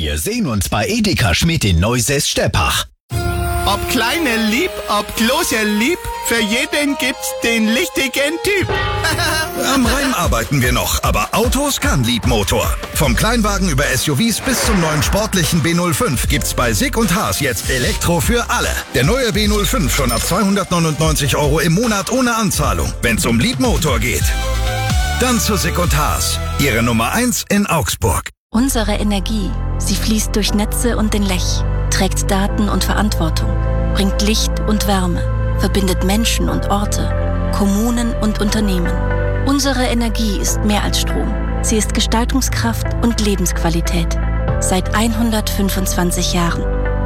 Wir sehen uns bei Edeka Schmidt in Neusäß-Steppach. Ob kleine lieb, ob große lieb, für jeden gibt's den richtigen Typ. Am Reim arbeiten wir noch, aber Autos kann Liebmotor. Vom Kleinwagen über SUVs bis zum neuen sportlichen B05 gibt's bei Sick und Haas jetzt Elektro für alle. Der neue B05 schon ab 299 € im Monat ohne Anzahlung, wenn's um Liebmotor geht. Dann zu Sick und Haas, Ihre Nummer 1 in Augsburg. Unsere Energie, sie fließt durch Netze und den Lech, trägt Daten und Verantwortung, bringt Licht und Wärme, verbindet Menschen und Orte, Kommunen und Unternehmen. Unsere Energie ist mehr als Strom. Sie ist Gestaltungskraft und Lebensqualität. Seit 125 Jahren.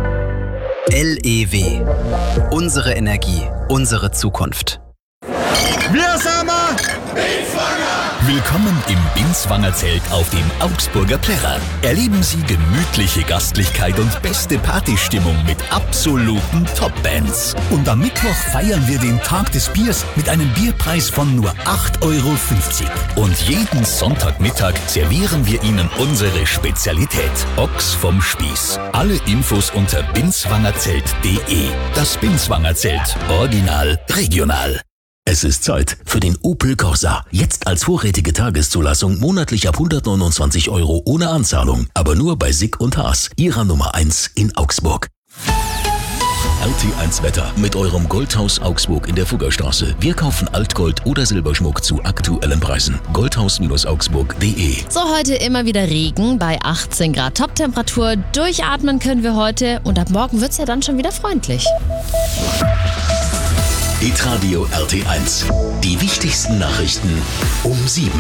LEW. Unsere Energie, unsere Zukunft. Wir sind Willkommen im Binswanger Zelt auf dem Augsburger Plärrer. Erleben Sie gemütliche Gastlichkeit und beste Partystimmung mit absoluten Top-Bands. Und am Mittwoch feiern wir den Tag des Biers mit einem Bierpreis von nur 8,50 €. Und jeden Sonntagmittag servieren wir Ihnen unsere Spezialität, Ochs vom Spieß. Alle Infos unter binswangerzelt.de. Das Binswanger Zelt. Original, regional. Es ist Zeit für den Opel Corsa. Jetzt als vorrätige Tageszulassung monatlich ab 129 € ohne Anzahlung. Aber nur bei Sick und Haas, Ihrer Nummer 1 in Augsburg. RT1 Wetter mit eurem Goldhaus Augsburg in der Fuggerstraße. Wir kaufen Altgold oder Silberschmuck zu aktuellen Preisen. Goldhaus-augsburg.de. So, heute immer wieder Regen bei 18 Grad Toptemperatur. Durchatmen können wir heute und ab morgen wird's ja dann schon wieder freundlich. Hitradio RT1. Die wichtigsten Nachrichten um 7.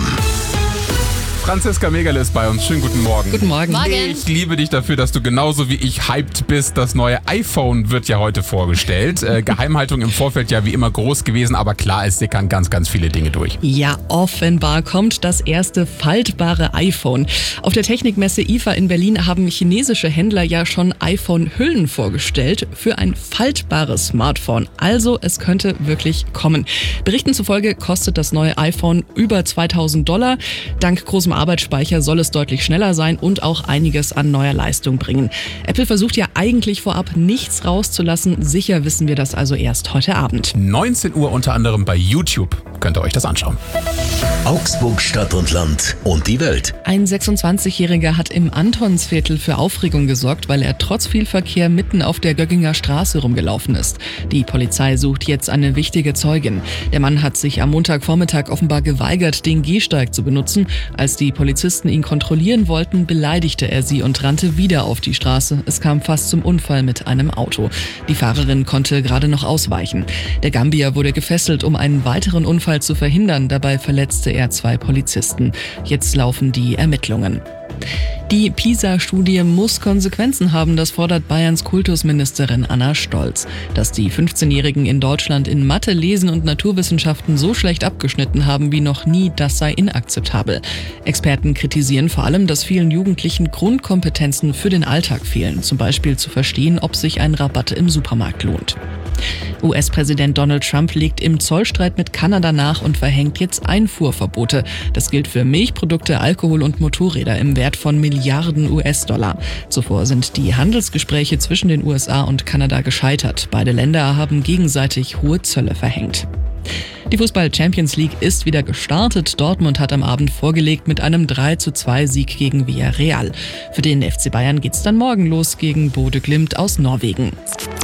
Franziska Megerle ist bei uns. Schönen guten Morgen. Guten Morgen. Ich liebe dich dafür, dass du genauso wie ich hyped bist. Das neue iPhone wird ja heute vorgestellt. Geheimhaltung im Vorfeld ja wie immer groß gewesen, aber klar, es sickern ganz, ganz viele Dinge durch. Ja, offenbar kommt das erste faltbare iPhone. Auf der Technikmesse IFA in Berlin haben chinesische Händler ja schon iPhone-Hüllen vorgestellt für ein faltbares Smartphone. Also es könnte wirklich kommen. Berichten zufolge kostet das neue iPhone über $2.000. Dank großem Arbeitsspeicher soll es deutlich schneller sein und auch einiges an neuer Leistung bringen. Apple versucht ja eigentlich vorab nichts rauszulassen. Sicher wissen wir das also erst heute Abend. 19 Uhr unter anderem bei YouTube. Könnt ihr euch das anschauen. Augsburg Stadt und Land und die Welt. Ein 26-Jähriger hat im Antonsviertel für Aufregung gesorgt, weil er trotz viel Verkehr mitten auf der Gögginger Straße rumgelaufen ist. Die Polizei sucht jetzt eine wichtige Zeugin. Der Mann hat sich am Montagvormittag offenbar geweigert, den Gehsteig zu benutzen. Als die Polizisten ihn kontrollieren wollten, beleidigte er sie und rannte wieder auf die Straße. Es kam fast zum Unfall mit einem Auto. Die Fahrerin konnte gerade noch ausweichen. Der Gambier wurde gefesselt, um einen weiteren Unfall zu verhindern. Dabei verletzte er 2 Polizisten. Jetzt laufen die Ermittlungen. Die PISA-Studie muss Konsequenzen haben, das fordert Bayerns Kultusministerin Anna Stolz. Dass die 15-Jährigen in Deutschland in Mathe, Lesen und Naturwissenschaften so schlecht abgeschnitten haben wie noch nie, das sei inakzeptabel. Experten kritisieren vor allem, dass vielen Jugendlichen Grundkompetenzen für den Alltag fehlen, zum Beispiel zu verstehen, ob sich ein Rabatt im Supermarkt lohnt. US-Präsident Donald Trump legt im Zollstreit mit Kanada nach und verhängt jetzt Einfuhrverbote. Das gilt für Milchprodukte, Alkohol und Motorräder im Wert von Milliarden US-Dollar. Zuvor sind die Handelsgespräche zwischen den USA und Kanada gescheitert. Beide Länder haben gegenseitig hohe Zölle verhängt. Die Fußball-Champions League ist wieder gestartet. Dortmund hat am Abend vorgelegt mit einem 3:2 Sieg gegen Villarreal. Für den FC Bayern geht's dann morgen los gegen Bodø Glimt aus Norwegen.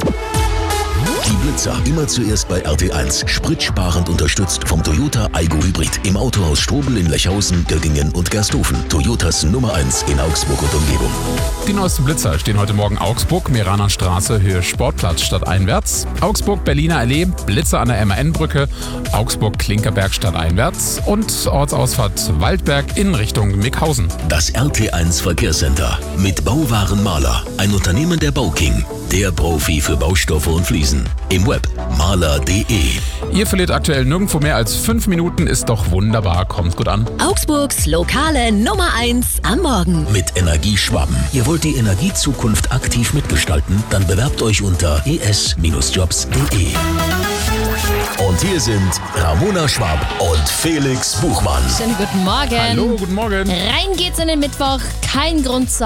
Die Blitzer immer zuerst bei RT1. Spritsparend unterstützt vom Toyota Aygo Hybrid. Im Autohaus Strobel in Lechhausen, Göggingen und Gersthofen. Toyotas Nummer 1 in Augsburg und Umgebung. Die neuesten Blitzer stehen heute Morgen Augsburg, Meranernstraße, Höhe Sportplatz stadteinwärts. Augsburg, Berliner Allee, Blitzer an der MAN-Brücke. Augsburg, Klinkerberg stadteinwärts. Und Ortsausfahrt Waldberg in Richtung Mickhausen. Das RT1 Verkehrscenter mit Bauwaren Maler. Ein Unternehmen der Bauking. Der Profi für Baustoffe und Fliesen. Im Web maler.de. Ihr verliert aktuell nirgendwo mehr als 5 Minuten, ist doch wunderbar. Kommt gut an. Augsburgs lokale Nummer 1 am Morgen. Mit Energieschwaben. Ihr wollt die Energiezukunft aktiv mitgestalten? Dann bewerbt euch unter es-jobs.de. Und hier sind Ramona Schwab und Felix Buchmann. Schönen guten Morgen. Hallo, guten Morgen. Rein geht's in den Mittwoch. Kein Grund zur